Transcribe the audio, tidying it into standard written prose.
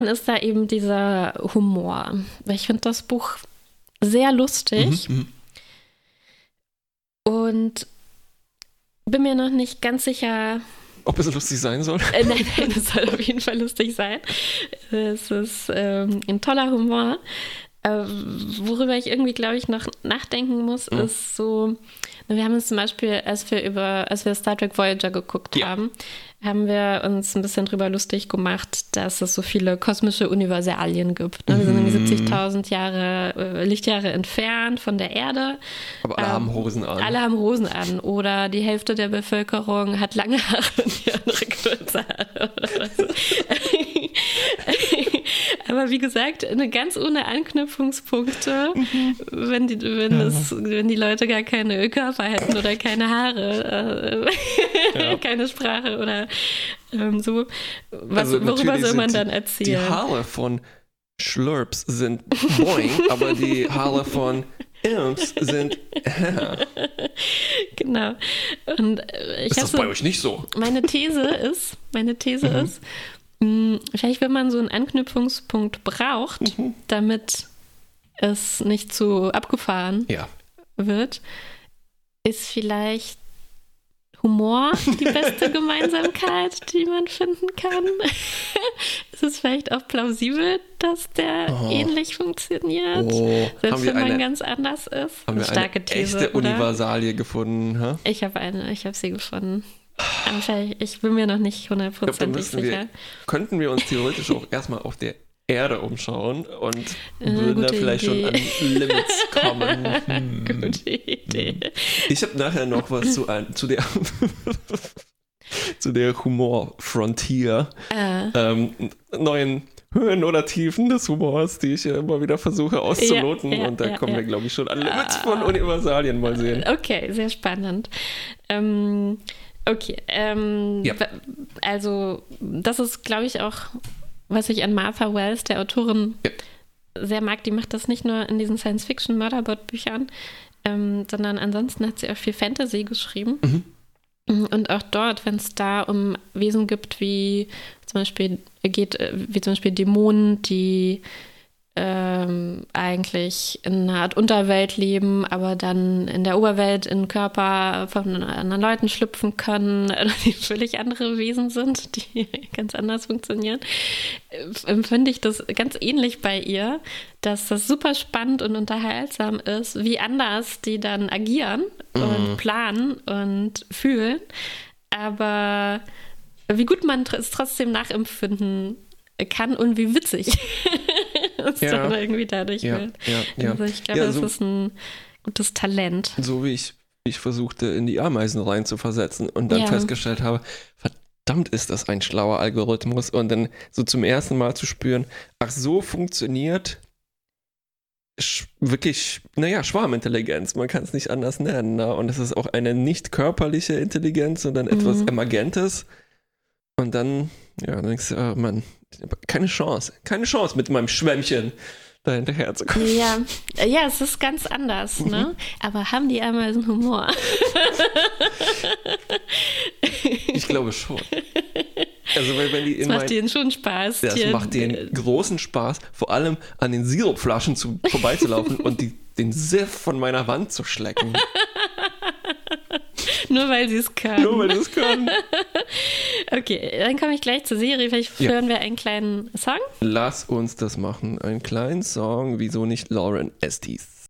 ist da eben dieser Humor. Ich finde das Buch sehr lustig und bin mir noch nicht ganz sicher, ob es lustig sein soll. Nein, es soll auf jeden Fall lustig sein. Es ist ein toller Humor. Worüber ich irgendwie, glaube ich, noch nachdenken muss, ist so, wir haben uns zum Beispiel, als wir Star Trek Voyager geguckt haben wir uns ein bisschen drüber lustig gemacht, dass es so viele kosmische Universalien gibt. Wir sind irgendwie 70.000 Lichtjahre entfernt von der Erde. Aber alle haben Hosen an. Alle haben Hosen an. Oder die Hälfte der Bevölkerung hat lange Haare und die andere kurze Haare. Oder so. Aber wie gesagt, ganz ohne Anknüpfungspunkte, wenn die Leute gar keine Körper hätten oder keine Haare, keine Sprache oder so. Worüber soll man dann erzählen? Die Haare von Schlurps sind boing, aber die Haare von Imps sind Genau. Und ist das bei euch nicht so? Meine These ist, vielleicht, wenn man so einen Anknüpfungspunkt braucht, damit es nicht zu abgefahren wird, ist vielleicht Humor die beste Gemeinsamkeit, die man finden kann. Ist es vielleicht auch plausibel, dass der ähnlich funktioniert, selbst wenn man ganz anders ist? Haben wir starke eine These, echte Universalie gefunden? Ha? Ich habe sie gefunden. Aber ich bin mir noch nicht 100% sicher. Könnten wir uns theoretisch auch erstmal auf der Erde umschauen und würden da vielleicht schon an Limits kommen. Gute Idee. Ich habe nachher noch was zu der Humor-Frontier, neuen Höhen oder Tiefen des Humors, die ich ja immer wieder versuche auszuloten. Und da kommen wir, glaube ich, schon an Limits von Universalien mal sehen. Okay, sehr spannend. Also das ist, glaube ich, auch, was ich an Martha Wells, der Autorin, sehr mag. Die macht das nicht nur in diesen Science-Fiction-Murderbot-Büchern, sondern ansonsten hat sie auch viel Fantasy geschrieben. Und auch dort, wenn es da um Wesen gibt, wie zum Beispiel Dämonen, die eigentlich in einer Art Unterwelt leben, aber dann in der Oberwelt in Körper von anderen Leuten schlüpfen können, die völlig andere Wesen sind, die ganz anders funktionieren, empfinde ich das ganz ähnlich bei ihr, dass das super spannend und unterhaltsam ist, wie anders die dann agieren und planen und fühlen, aber wie gut man es trotzdem nachempfinden kann und wie witzig es dann irgendwie dadurch wird. Also ich glaube, das ist ein gutes Talent. So wie ich versuchte, in die Ameisen rein zu versetzen und dann festgestellt habe, verdammt ist das ein schlauer Algorithmus, und dann so zum ersten Mal zu spüren, ach, so funktioniert wirklich, Schwarmintelligenz, man kann es nicht anders nennen. Ne? Und es ist auch eine nicht körperliche Intelligenz, sondern etwas Emergentes. Und dann, denkst du, Mann, keine Chance mit meinem Schwämmchen da hinterher zu kommen. Ja, es ist ganz anders, ne? Aber haben die Ameisen Humor? Ich glaube schon. Also, wenn die das macht denen schon Spaß. Das macht denen großen Spaß, vor allem an den Sirupflaschen vorbeizulaufen und den Siff von meiner Wand zu schlecken. Nur weil sie es können. Okay, dann komme ich gleich zur Serie. Vielleicht hören wir einen kleinen Song. Lass uns das machen. Einen kleinen Song. Wieso nicht Lauren Estes?